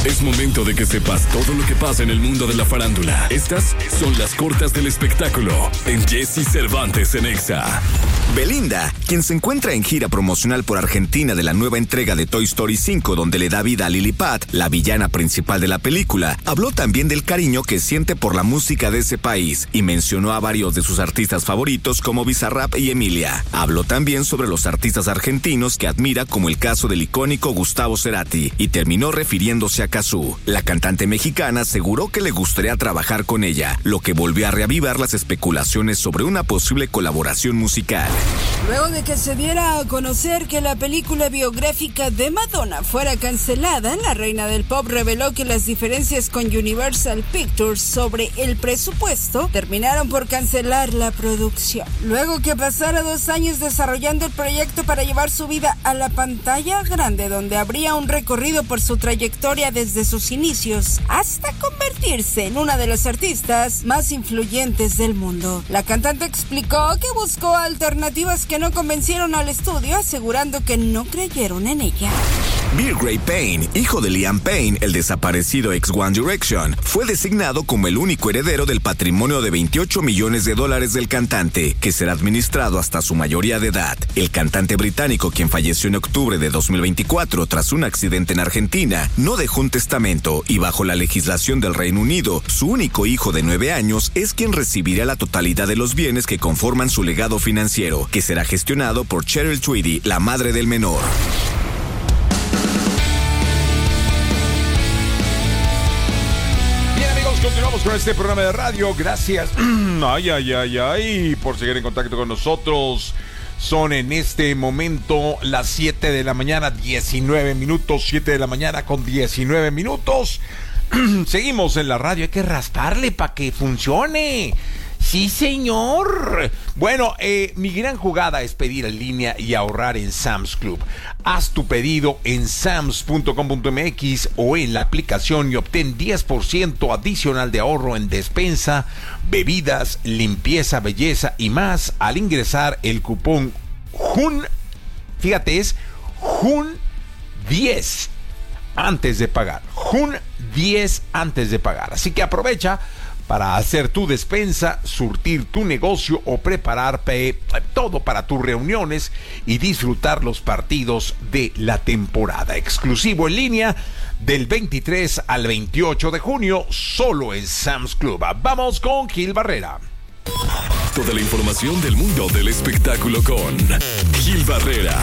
Es momento de que sepas todo lo que pasa en el mundo de la farándula. Estas son las cortas del espectáculo en Jesse Cervantes en Exa. Belinda, quien se encuentra en gira promocional por Argentina de la nueva entrega de Toy Story 5, donde le da vida a Lilliput, la villana principal de la película, habló también del cariño que siente por la música de ese país y mencionó a varios de sus artistas favoritos como Bizarrap y Emilia. Habló también sobre los artistas argentinos que admira, como el caso del icónico Gustavo Cerati, y terminó refiriéndose a Cazzu. La cantante mexicana aseguró que le gustaría trabajar con ella, lo que volvió a reavivar las especulaciones sobre una posible colaboración musical. Luego de que se diera a conocer que la película biográfica de Madonna fuera cancelada, la reina del pop reveló que las diferencias con Universal Pictures sobre el presupuesto terminaron por cancelar la producción. Luego que pasara 2 años desarrollando el proyecto para llevar su vida a la pantalla grande, donde habría un recorrido por su trayectoria desde sus inicios hasta convertirse en una de las artistas más influyentes del mundo. La cantante explicó que buscó alternativas que no convencieron al estudio, asegurando que no creyeron en ella. Birgray Payne, hijo de Liam Payne, el desaparecido ex One Direction, fue designado como el único heredero del patrimonio de $28 millones del cantante, que será administrado hasta su mayoría de edad. El cantante británico, quien falleció en octubre de 2024 tras un accidente en Argentina, no dejó un testamento y, bajo la legislación del Reino Unido, su único hijo de 9 años es quien recibirá la totalidad de los bienes que conforman su legado financiero, que será gestionado por Cheryl Tweedy, la madre del menor. Continuamos con este programa de radio. Gracias por seguir en contacto con nosotros. Son en este momento las 7 de la mañana, 19 minutos. 7 de la mañana con 19 minutos. Seguimos en la radio. Hay que rasparle para que funcione. Sí, señor. Bueno, mi gran jugada es pedir en línea y ahorrar en Sam's Club. Haz tu pedido en sams.com.mx o en la aplicación y obtén 10% adicional de ahorro en despensa, bebidas, limpieza, belleza y más al ingresar el cupón JUN. Fíjate, es JUN10 antes de pagar. JUN10 antes de pagar. Así que aprovecha para hacer tu despensa, surtir tu negocio o preparar todo para tus reuniones y disfrutar los partidos de la temporada. Exclusivo en línea del 23 al 28 de junio, solo en Sam's Club. Vamos con Gil Barrera. Toda la información del mundo del espectáculo con Gil Barrera,